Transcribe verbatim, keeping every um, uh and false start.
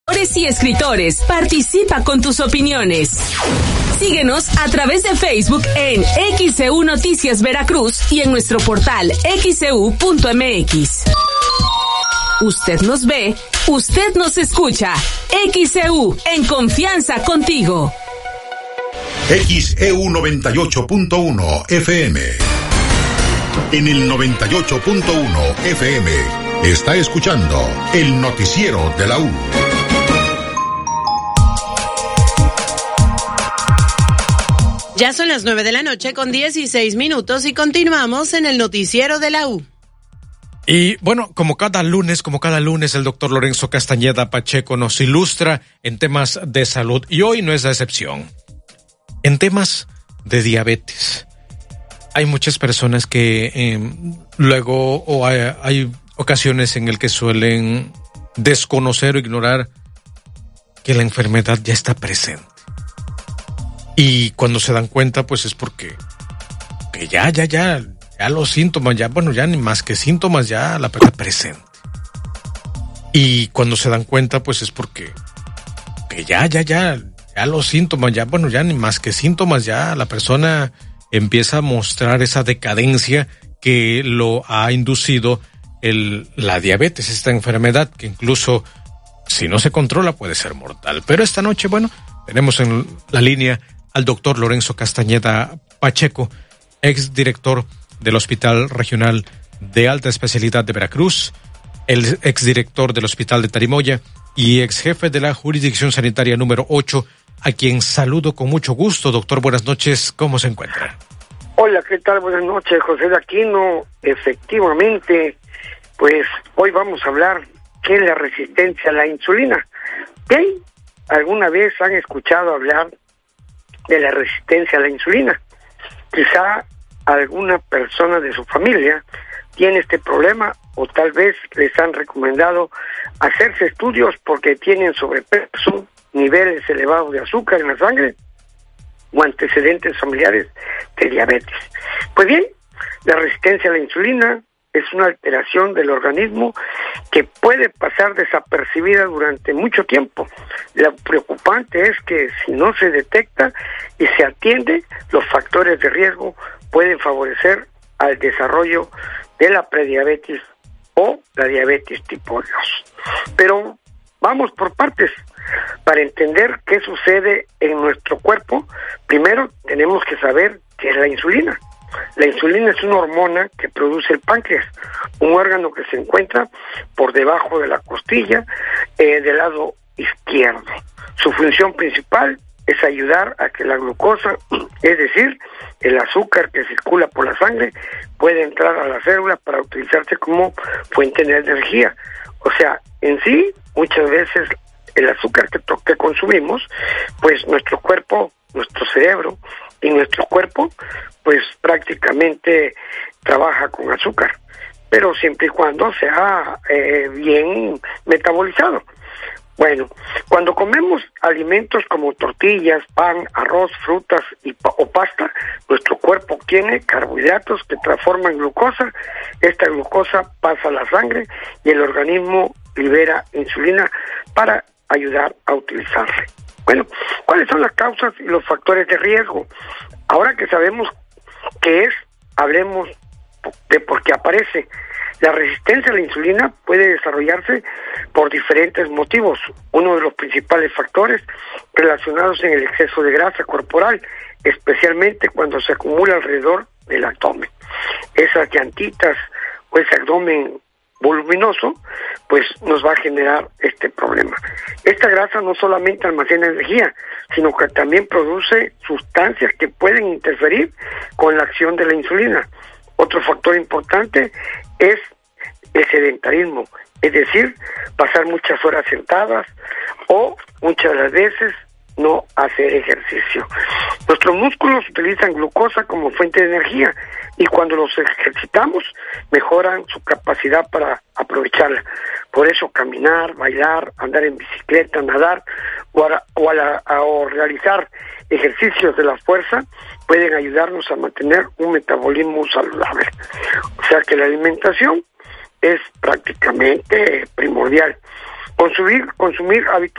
y escritores, participa con tus opiniones. Síguenos a través de Facebook en X C U Noticias Veracruz y en nuestro portal x c u punto m x. Usted nos ve, usted nos escucha. X C U, en confianza contigo. X E U noventa y ocho punto uno F M. En el noventa y ocho punto uno F M está escuchando el noticiero de la U. Ya son las nueve de la noche con dieciséis minutos y continuamos en el noticiero de la U. Y bueno, como cada lunes, como cada lunes, el doctor Lorenzo Castañeda Pacheco nos ilustra en temas de salud y hoy no es la excepción. En temas de diabetes. Hay muchas personas que eh, luego o hay, hay ocasiones en el que suelen desconocer o ignorar que la enfermedad ya está presente. Y cuando se dan cuenta, pues es porque que ya, ya, ya, ya los síntomas, ya, bueno, ya ni más que síntomas, ya la persona presente. Y cuando se dan cuenta, pues es porque que ya, ya, ya, ya los síntomas, ya, bueno, ya ni más que síntomas, ya la persona empieza a mostrar esa decadencia que lo ha inducido el, la diabetes, esta enfermedad que incluso si no se controla puede ser mortal. Pero esta noche, bueno, tenemos en la línea al doctor Lorenzo Castañeda Pacheco, ex director del Hospital Regional de Alta Especialidad de Veracruz, el ex director del Hospital de Tarimoya y ex jefe de la Jurisdicción Sanitaria número ocho, a quien saludo con mucho gusto. Doctor, buenas noches, ¿cómo se encuentra? Hola, ¿qué tal? Buenas noches, José de Aquino. Efectivamente, pues hoy vamos a hablar qué es la resistencia a la insulina. ¿Bien? ¿Alguna vez han escuchado hablar de la resistencia a la insulina? Quizá alguna persona de su familia tiene este problema o tal vez les han recomendado hacerse estudios porque tienen sobrepeso, niveles elevados de azúcar en la sangre o antecedentes familiares de diabetes. Pues bien, la resistencia a la insulina es una alteración del organismo que puede pasar desapercibida durante mucho tiempo. Lo preocupante es que si no se detecta y se atiende, los factores de riesgo pueden favorecer al desarrollo de la prediabetes o la diabetes tipo dos. Pero vamos por partes. Para entender qué sucede en nuestro cuerpo, primero tenemos que saber qué es la insulina. La insulina es una hormona que produce el páncreas, un órgano que se encuentra por debajo de la costilla eh, del lado izquierdo. Su función principal es ayudar a que la glucosa, es decir, el azúcar que circula por la sangre, pueda entrar a la célula para utilizarse como fuente de energía. O sea, en sí, muchas veces el azúcar que, que consumimos, pues nuestro cuerpo, nuestro cerebro y nuestro cuerpo, pues prácticamente trabaja con azúcar, pero siempre y cuando sea eh, bien metabolizado. Bueno, cuando comemos alimentos como tortillas, pan, arroz, frutas y pa- o pasta, nuestro cuerpo obtiene carbohidratos que transforman glucosa. Esta glucosa pasa a la sangre y el organismo libera insulina para ayudar a utilizarla. Bueno, ¿cuáles son las causas y los factores de riesgo? Ahora que sabemos qué es, hablemos de por qué aparece. La resistencia a la insulina puede desarrollarse por diferentes motivos. Uno de los principales factores relacionados en el exceso de grasa corporal, especialmente cuando se acumula alrededor del abdomen. Esas llantitas o ese abdomen voluminoso, pues nos va a generar este problema. Esta grasa no solamente almacena energía, sino que también produce sustancias que pueden interferir con la acción de la insulina. Otro factor importante es el sedentarismo, es decir, pasar muchas horas sentadas o muchas de las veces no hacer ejercicio. Nuestros músculos utilizan glucosa como fuente de energía y cuando los ejercitamos mejoran su capacidad para aprovecharla. Por eso caminar, bailar, andar en bicicleta, nadar o, a, o, a la, a, o realizar ejercicios de la fuerza pueden ayudarnos a mantener un metabolismo saludable. O sea que la alimentación es prácticamente primordial. Consumir, consumir hábitos